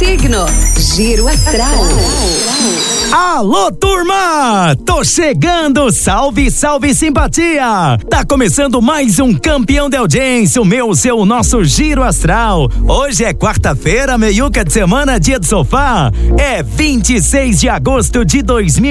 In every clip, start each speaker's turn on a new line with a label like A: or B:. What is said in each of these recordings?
A: signo. Giro astral.
B: Alô, turma! Tô chegando! Salve, salve, simpatia! Tá começando mais um campeão de audiência, o seu, nosso Giro Astral. Hoje é quarta-feira, meiuca de semana, dia do sofá. É 26 de agosto de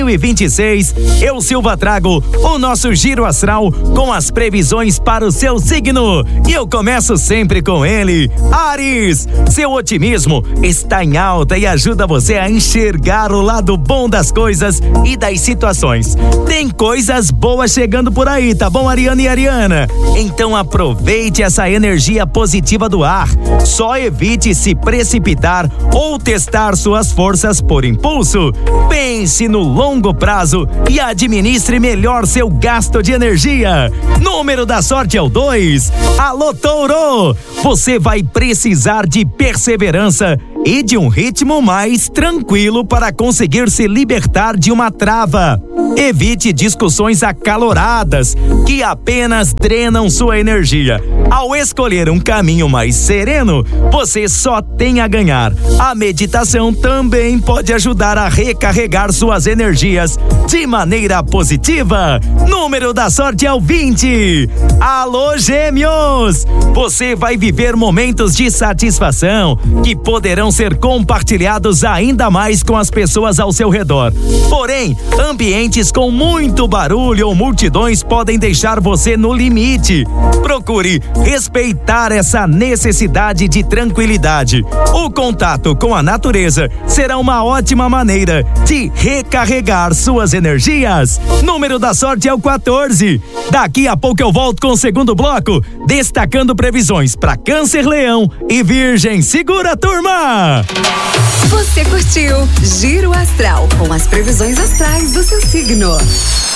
B: 2026. Eu, Silva, trago o nosso Giro Astral com as previsões para o seu signo. E eu começo sempre com ele, Áries. Seu otimismo está em alta e ajuda você a enxergar o lado bom das coisas e das situações. Tem coisas boas chegando por aí, tá bom, Ariana e Ariana? Então aproveite essa energia positiva do ar. Só evite se precipitar ou testar suas forças por impulso. Pense no longo prazo e administre melhor seu gasto de energia. Número da sorte é o 2. Alô, Touro! Você vai precisar de perseverança e de um ritmo mais tranquilo para conseguir se libertar de uma trava. Evite discussões acaloradas que apenas drenam sua energia. Ao escolher um caminho mais sereno, você só tem a ganhar. A meditação também pode ajudar a recarregar suas energias de maneira positiva. Número da sorte é o 20. Alô, Gêmeos! Você vai viver momentos de satisfação que poderão ser compartilhados ainda mais com as pessoas ao seu redor. Porém, ambientes com muito barulho ou multidões podem deixar você no limite. Procure respeitar essa necessidade de tranquilidade. O contato com a natureza será uma ótima maneira de recarregar suas energias. Número da sorte é o 14. Daqui a pouco eu volto com o segundo bloco, destacando previsões para Câncer, Leão e Virgem. Segura, turma!
A: Você curtiu Giro Astral com as previsões astrais do seu signo.